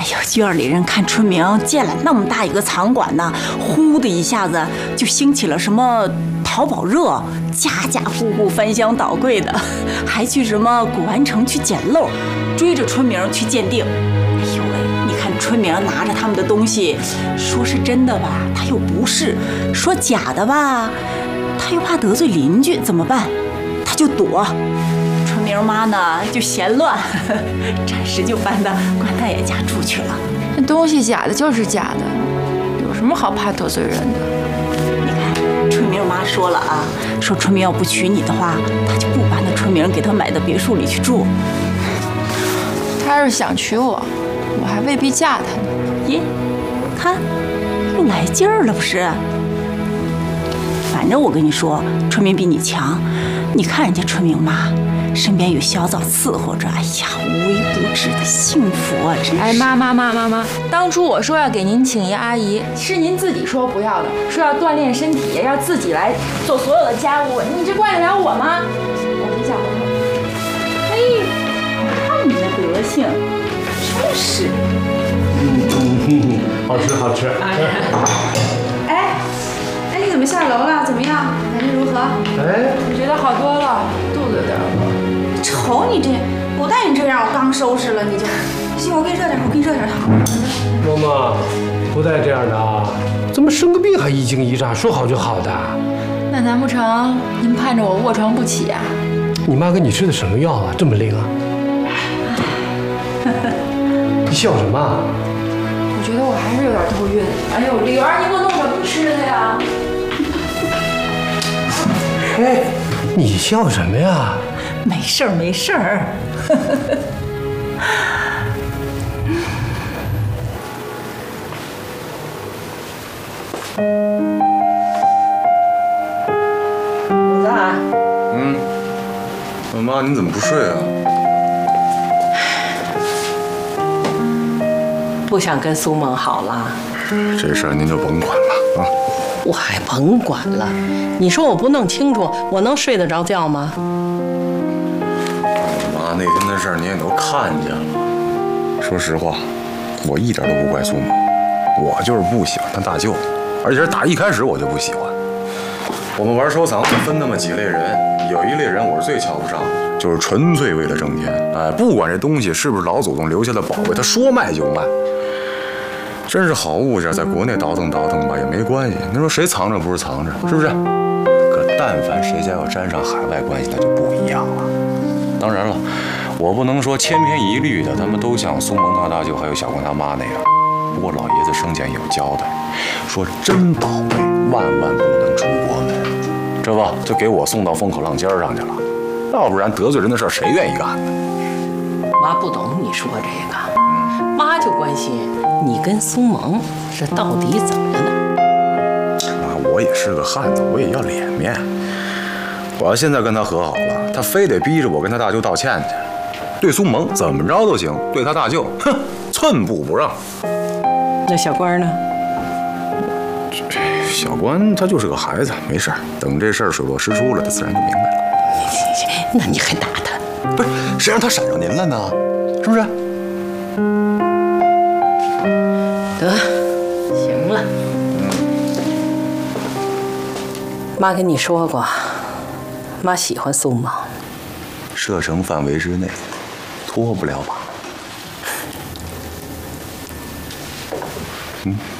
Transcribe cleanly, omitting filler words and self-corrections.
呦，院里人看春明建了那么大一个场馆呢，呼的一下子就兴起了什么淘宝热，家家户户翻箱倒柜的，还去什么古玩城去捡漏，追着春明去鉴定。哎呦喂，你看春明拿着他们的东西，说是真的吧，他又不是；说假的吧，他又怕得罪邻居，怎么办？他就躲。春明妈呢就嫌乱，暂时就搬到关大爷家住去了。 那东西假的就是假的，有什么好怕得罪人的？ 你看，春明妈说了啊，说春明要不娶你的话，他就不搬到春明给他买的别墅里去住。 他要是想娶我，我还未必嫁他呢。 咦，看，又来劲儿了不是？反正我跟你说，春明比你强。你看人家春明妈，身边有小枣伺候着，哎呀，无微不至的幸福啊！真是。 哎，妈，当初我说要给您请一阿姨，是您自己说不要的，说要锻炼身体，要自己来做所有的家务，你这惯得了我吗？我没想过。 嘿，看你那德行，真是。 好吃好吃。 哎，你怎么下楼了？怎么样？感觉如何？ 哎， 我觉得好多了，肚子有点饿。 瞅你这，不带你这样，我刚收拾了你就。行，我给你热点，汤。 妈妈，不带这样的啊！怎么生个病还一惊一乍，说好就好的？ 那难不成您盼着我卧床不起啊？ 你妈给你吃的什么药啊？这么灵啊？你笑什么？ 我觉得我还是有点头晕。哎呦，李媛，你给我弄什么吃的呀？ 哎，你笑什么呀？ 没事儿，没事儿。 母子啊， 老妈，你怎么不睡啊？ 不想跟苏萌好了。 这事儿您就甭管了啊。 我还甭管了，你说我不弄清楚，我能睡得着觉吗？ 妈，那天的事儿你也都看见了。说实话，我一点都不怪苏萌，我就是不喜欢他大舅，而且是打一开始我就不喜欢。我们玩收藏分那么几类人，有一类人我是最瞧不上的，就是纯粹为了挣钱。哎，不管这东西是不是老祖宗留下的宝贝，他说卖就卖。真是好物件，在国内倒腾倒腾吧也没关系。你说谁藏着不是藏着，是不是？可但凡谁家要沾上海外关系，那就不一样了。当然了，我不能说千篇一律的，他们都像苏萌他大舅还有小光他妈那样。不过老爷子生前有交代，说真宝贝万万不能出国门，这不就给我送到风口浪尖上去了？要不然得罪人的事谁愿意干呢？ 妈不懂你说这个，妈就关心你跟苏萌是到底怎么了？ 妈，我也是个汉子，我也要脸面。我要现在跟他和好了，他非得逼着我跟他大舅道歉去。对苏萌怎么着都行，对他大舅，哼，寸步不让。 那小官呢？ 小关他就是个孩子，没事儿，等这事儿水落石出了，他自然就明白了。 那你还打他？ 不是，谁让他闪着您了呢？是不是？ 得，行了。妈跟你说过，妈喜欢苏萌， 射程范围之内，脱不了吧？